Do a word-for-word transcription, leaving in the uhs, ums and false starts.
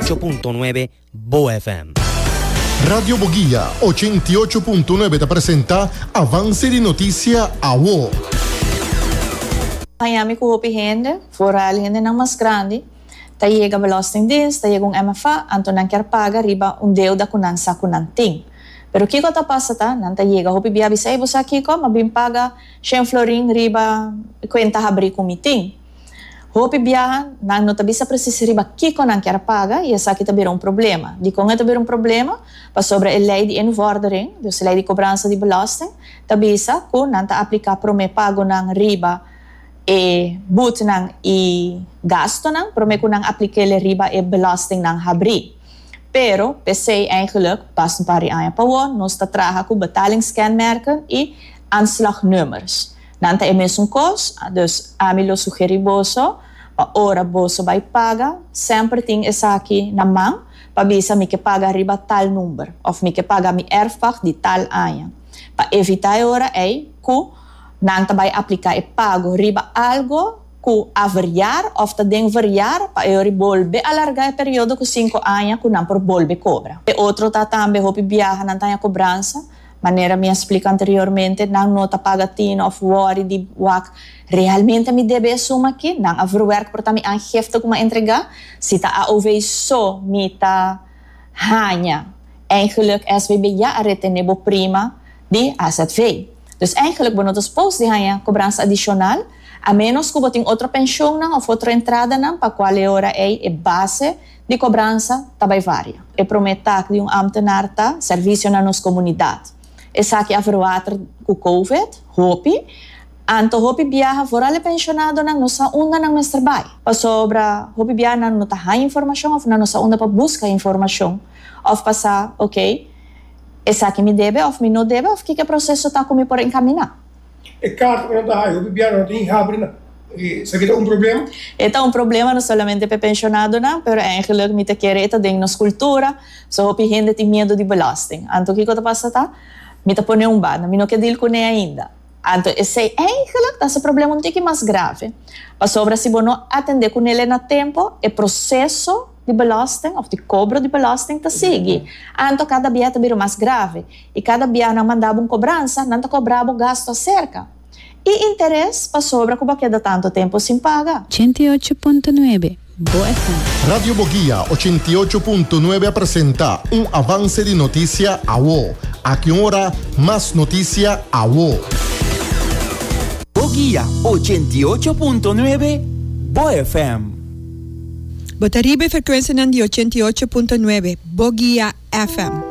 ocho punto nueve Bo F M. Radio Boguía ochenta y ocho punto nueve te presenta Avance de Notícia A W O. Miami com o rende, fora a rende não mais grande, tá chega a belastingdienst, tá chega um M F A, então não quer pagar riba um deuda com não sa com não tem. Pero kiko ta passa tá, não tá chega, hopi biabi sa ibo sa kiko, mabim paga cem florin riba kwenta abrir com miting. Hopi biahan, não não tabisa precisa riba kiko não quer paga, e essa aqui tá um problema. De com tá um problema, para sobre a lei de envordering, dus lei de cobrança de belasting, tabisa com não tá aplicar prome pago não riba e but nang i gasto nang, prome ko nang applicele riba e belasting nang habri. Pero, P C eigenlijk, pas een paar jaar pa wo, nos ta traha ko betalingskenmerken e aanslagnummers. Nanta é mesmo kos, dus amilo sugeri boso, pa ora boso vai paga, sempre tem essa aqui na mão, pa bisa mi que paga riba tal número, of mi que paga mi erfach de tal ano. Pa evitar ora é ko não vai aplicar e pago riba algo que a variar ou ta den variar para eu volver alargar o período com cinco anos que não por volver cobra. E outro tá também hopi viaja não tem a cobrança, maneira me explica anteriormente, não nota paga tino of worry de wak realmente me deve assumir aqui, não a verwerk por também aan hefte como entregar, se tá a over so me tá hanya. Eigenlijk S B B ja a retenebo prima de A Z V. Dus eigenlijk ben nós post de ganhar cobrança adicional, a menos que botem outra pensão não ou outra entrada não, para qual hora é a base de cobrança também varia. E prometer de um ambtenaar tá serviço na nossa comunidade. Essa aqui a verwater com COVID, hopi, anto hopi viaja fora le pensionado não nossa onda não mais trabalho. Para sobra hopi viaja não nota a informação ou na nossa onda para buscar informação, ou passar, ok? Essa aqui me deve, ou me não deve, ou que que processo está comigo por encaminhar. E carta não está aí, o bibiano não tem abre, isso aqui é um problema? É um problema não somente para pensionado, não, mas eigenlijk me te querer eta dentro nossa cultura, so hopi gente tem medo de belasting. Anto que que tá passa tá? Me te pone um bad, me não quer deal com ele ainda. Anto esse eigenlijk esse problema um pouco mais grave. Para sobra se bono atender com ele na tempo, é processo de belasting of de cobro de belasting te sigue. Anto cada dia te vira mais grave e cada dia não mandava uma cobrança, não te cobrava o gasto acerca. E interesse para sobra como queda tanto tempo sem pagar. ochenta y ocho punto nueve Bo F M. Radio Boguía ochenta y ocho punto nueve presenta un avance de noticia A W O. Aquí ahora más noticia A W O. Boguía ochenta y ocho punto nueve Bo F M. Botaribe frequenza di ochenta y ocho punto nueve Boguía F M.